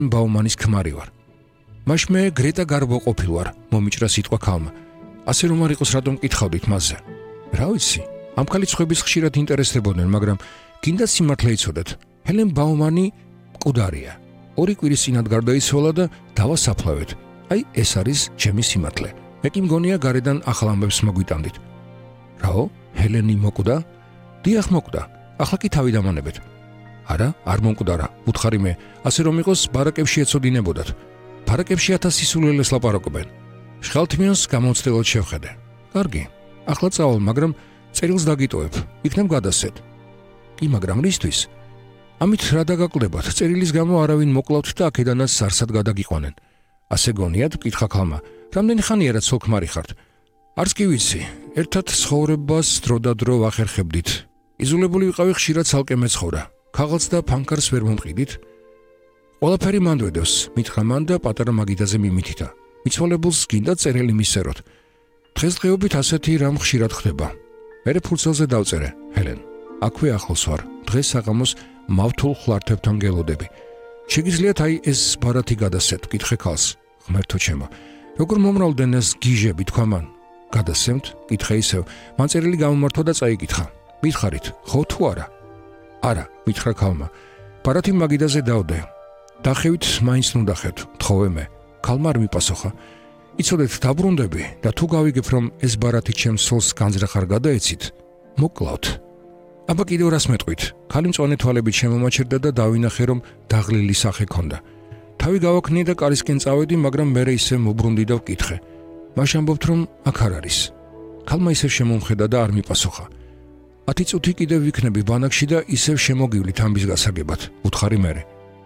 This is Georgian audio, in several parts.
ბაუმანის ქმარი ვარ. მაშ მე გრეტა გარბო ყოფილ ვარ, მომიჭრა სიტყვა ქალმა. ასე რომ არ იყოს რატომ კითხავდით მასზე. რა ვიცი, ამ ქალიცხების ხშირად ინტერესდებოდნენ, მაგრამ გინდა სიმართლე იცოდეთ. ჰელენ ბაუმანი მკვდარია. 2 კვირის წინათ გარდაიცვალა და დავასაფლავეთ. აი ეს არის ჩემი სიმართლე. მე კი მგონია გარედან ახალ ამბებს მოგვიტანდით. რაო? ჰელენი მოკვდა? დიახ მოკვდა. ახლა კი თავი დამანებეთ. არა, არ მომკვდარა. უთხარი მე, ასე რომ იყოს ბარაკებში ეცოდინებოდათ. ბარაკებში 1000 სისულელეს ლაპარაკობენ. შხალთმიანს გამოცდილად შევხედე. კარგი. ახლა წავალ, მაგრამ წერილს დაგიტოვებ. იქნებ გადასცეთ. კი, მაგრამ რისთვის? ამით რა დაგაკლდებათ? წერილის გამო არავინ მოკლავთ და აქედანაც სარსად გადაგიყვანენ. ასე გონიათ? კითხა ქალმა. რამდენი ხანია რაც სოლქმარი ხართ? არც კი ვიცი. ერთად ცხოვრებას დროდადრო ვახერხებდით. იზოლებული ვიყავი, ხშირად ცალკე მეცხოვრა. ქაღალდს და ფანქარს ვერ მომყიდით. ყველაფერი მანდვედევს, მითხრა მან და პატარა მაგიდაზე მიმითიტა. მიცვალებულს გინდა წერილი მისცეროთ. დღესდღეობით ასეთი რამ ხშირად ხდება. მერე ფურცელზე დავწერე, ჰელენ. აქვე ახლოს ვარ. დღეს საღამოს მავთულ ხლართებთან გელოდები. შეგიძლიათ აი ეს ბარათი გადასცეთ, კითხე ქალს. ღმერთო ჩემო, როგორ მომრავლდნენ ეს გიჟები, თქვა მან. გადასცემთ, კითხე ისევ. მან წერილი გამომართვა და წაიკითხა. მითხარით, ხო თუ არა? არა, მითხრა ქალმა. ბარათი მაგიდაზე დავდე. დახევით მაინც ნუდახეთ, თხოვე მე. ქალმა არ მიპასუხა. იცოდეთ, დაბრუნდები და თუ გავიგებ, რომ ეს ბარათი ჩემს სულს განზრახ არ გადაეცით, მოკლავთ. აბა კიდევ რას მეტყვით? ქალი მწვანე თვალებით შემომაჩერდა და დავინახე, რომ დაღლილი სახე ქონდა. თავი გავაქნიე და კარისკენ წავედი, მაგრამ მერე ისე მობრუნდი და ვკითხე. მაშ ამბობთ, რომ აქ არ არის. ქალმა ისევ შემომხედა და არ მიპასუხა. 10 წუთი კიდევ ვიქნები ბანაკში და ისევ შემოგივლით ამბის გასაგებად, უთხარი მერე.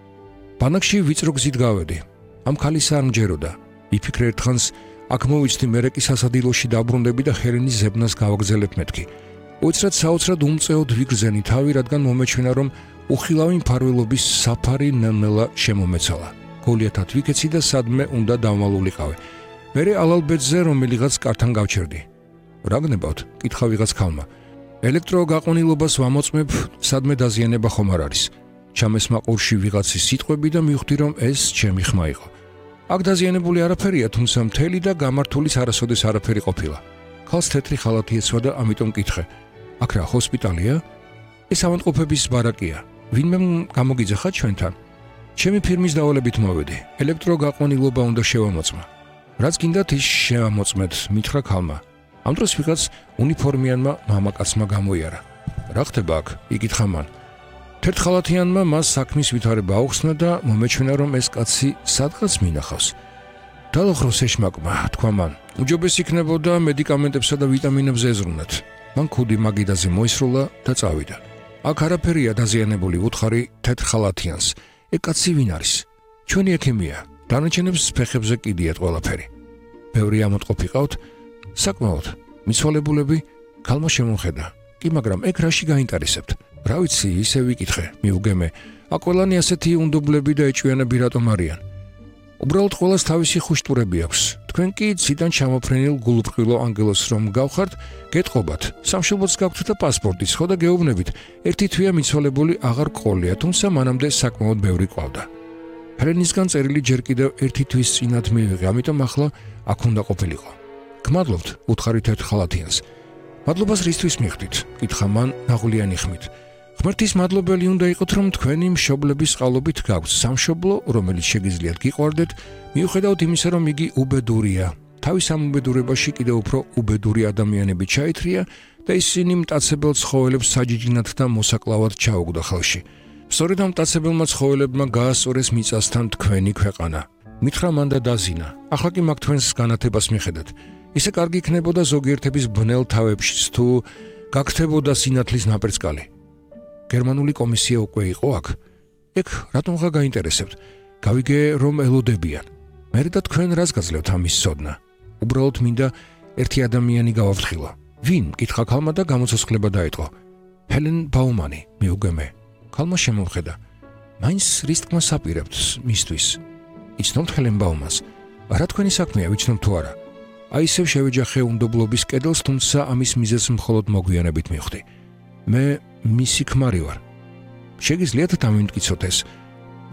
ბანაკში ვიწრო გზით გავედი. ამ ქალის არ მჯეროდა. ვიფიქრე ერთხანს, აქ მოვიცდი, მერე კი სასადილოში დაბრუნდები და ჰელენის ზებნას გავაგზელებ მეთქი. უცრად საოცრად უმწეოდ ვიგრძენი თავი, რადგან მომეჩვენა, რომ უხილავი მფარველობის საფარი ნელ-ნელა შემომეცალა. გოლიათად ვიქეცი და სადმე უნდა დავმალულიყავი. მერე ალალბედზე რომელიღაც კართან გავჩერდი. რა გნებავთ? კითხა ვიღაც ქალმა. ელექტროგაყვანილობას ვამოწმებ, სადმე დაზიანება ხომ არ არის. ჩამესმა ყურში ვიღაცის სიტყვები და მივხვდი, რომ ეს ჩემი ხმა იყო. აქ დაზიანებული არაფერია, თუმცა მთელი და გამართულის არასოდეს არაფერი ყოფილა. ქალს თეთრი ხალათი ეცვა და ამიტომ კითხე. აქ რა ჰოსპიტალია? ეს ავადმყოფების ბარაკია. ვინმე გამოგიძახა ჩვენთან? ჩემი ფირმის დავალებით მოვედი. ელექტროგაყვანილობა უნდა შევამოწმა. რაც გინდათ ის შევამოწმეთ, მითხრა ქალმა. ამ დროს ვიღაც უნიფორმიანმა მამაკაცმა გამოიარა. რა ხდება აქ? იკითხა მან. თერთხალათიანმა მას საქმის ვითარება აუხსნა და მომეჩვენა, რომ ეს კაცი სადღაც მინახავს. დალოხროს ეშმაკმა, თქვა მან. უჯობეს იქნებოდა მედიკამენტებსა და ვიტამინებზე ეზრუნათ. მან ქუდი მაგიდაზე მოისროლა და წავიდა. აქ არაფერია დაზიანებული, უთხარი თეთრხალათიანს. ეგ კაცი ვინ არის? ჩვენი ექიმია. დანარჩენებს ფეხებზე კიდიათ ყველაფერი. ბევრი ამოტყოფი ყავთ? საკმაოდ. მიცვალებულები? ქალმა შემოხედა. კი, მაგრამ ეგ რაში გაინტერესებთ? რა ვიცი, ისე ვიკითხე, მიუგემე. აქ ყველანი ასეთი უნდობლები და ეჭვიანები რატომ არიან? უბრალოდ ყველას თავისი ხუშტურები აქვს. თქვენ კი ციდან ჩამოფრენილ გულუბრყვილო ანგელოს რომ გავხართ, გეტყობათ. სამშობლოც გაქვთ და პასპორტიც, ხო და გეუბნებით. ერთი თვეა მიცვალებული აღარ ყოლია, თუმცა მანამდე საკმაოდ ბევრი ყავდა. ჰელენისგან წერილი ჯერ კიდევ ერთი თვის წინათ მივიღე, ამიტომ ახლა აქ უნდა ყოფილიყო. გმადლობთ, უთხარი თეთრხალათიანს. მადლობას რისთვის მიხდით? კითხა მან ნაღვლიანი ხმით. ღმერთის მადლობელი უნდა იყოთ, რომ თქვენი მშობლების წყალობით გაქვთ სამშობლო, რომელიც შეგიძლიათ გიყვარდეთ, მიუხედავად იმისა, რომ იგი უბედურია. თავის ამ უბედურებაში კიდევ უფრო უბედური ადამიანები ჩაითრია და ისინი მტაცებელ ცხოველებს საჯიჯინად და მოსაკლავად ჩაუგდა ხელში. სწორედ ამ მტაცებელმა ცხოველებმა გაასწორეს მიწასთან თქვენი ქვეყანა. მითხრა მან და დაზინა. ახლა კი მაგ თქვენს განათებას მიხედათ. ისე კარგი იქნებოდა ზოგიერთების ბნელ თავებშიც თუ გაქთებოდა სინათლის ნაპერწკალი. გერმანული კომისია უკვე იყო აქ. ეგ რატომღა გაინტერესებთ? გავიგე, რომ ელოდებიან. მერე და თქვენ რას გაძლევთ ამის ცოდნა? უბრალოდ მინდა ერთი ადამიანი გავაფრთხილო. ვინ? კითხა ქალმა და გამოცოცხლება დაიწყო. ჰელენ ბაუმანი, მიუგემე. ქალმა შემომხედა. მაინც რის თქმას აპირებთ მისთვის? იცნობთ ჰელენ ბაუმანს? რა თქვენი საქმეა, ვიცნობ თუ არა? აი ისევ შევეჯახე უნდობლობის კედელს, თუმცა ამის მიზეზს მხოლოდ მოგვიანებით მივხვდი. მე მისი ქმარი ვარ. შეგიძლიათ დამიმტკიცოთ ეს?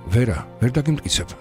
ვერა, ვერ დაგიმტკიცებ.